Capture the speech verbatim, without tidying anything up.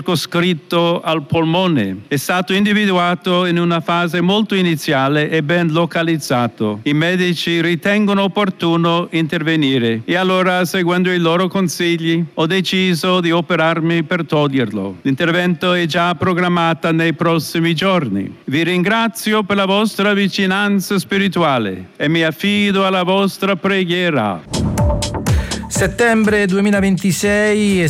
circoscritto al polmone. È stato individuato in una fase molto iniziale e ben localizzato. I medici ritengono opportuno intervenire e allora, seguendo i loro consigli, ho deciso di operarmi per toglierlo. L'intervento è già programmato nei prossimi giorni. Vi ringrazio per la vostra vicinanza spirituale e mi affido alla vostra preghiera. Settembre duemilaventisei